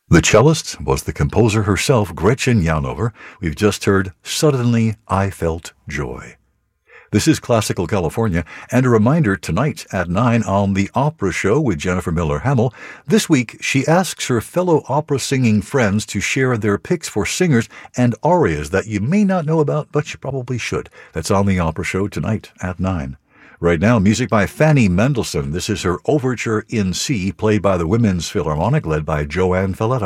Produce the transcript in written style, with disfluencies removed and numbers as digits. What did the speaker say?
The cellist was the composer herself, Gretchen Janover. We've just heard Suddenly I Felt Joy. This is Classical California, and a reminder tonight at 9 on The Opera Show with Jennifer Miller Hamill. This week, she asks her fellow opera-singing friends to share their picks for singers and arias that you may not know about, but you probably should. That's on The Opera Show tonight at 9. Right now, music by Fanny Mendelssohn. This is her Overture in C, played by the Women's Philharmonic, led by Joanne Falletta.